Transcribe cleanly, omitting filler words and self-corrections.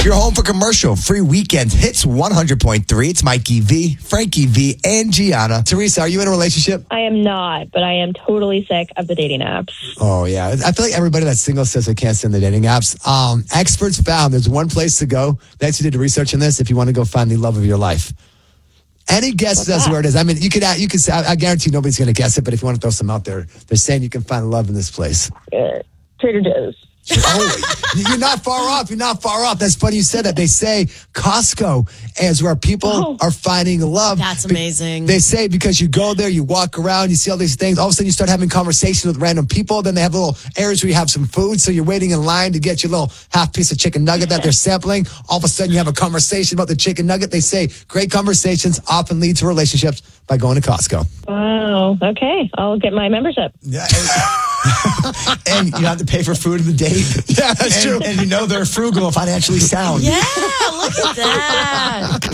You're home for commercial free weekends. Hits 100.3. It's Mikey V, Frankie V, and Gianna. Teresa, are you in a relationship? I am not, but I am totally sick of the dating apps. Oh, yeah. I feel like everybody that's single says they can't stand the dating apps. Experts found there's one place to go. They actually did the research on this if you want to go find the love of your life. Any guesses as to where it is? I mean, you could say, I guarantee nobody's going to guess it, but if you want to throw some out there, they're saying you can find love in this place. Trader Joe's. Oh, you're not far off. You're not far off. That's funny you said that. They say Costco is where people are finding love. That's amazing. They say because you go there, you walk around, you see all these things. All of a sudden, you start having conversations with random people. Then they have little areas where you have some food. So you're waiting in line to get your little half piece of chicken nugget that they're sampling. All of a sudden, you have a conversation about the chicken nugget. They say great conversations often lead to relationships by going to Costco. Wow. Okay. I'll get my membership. Yeah. And you have to pay for food in the date. Yeah, that's true. And you know they're frugal and financially sound. Yeah, look at that.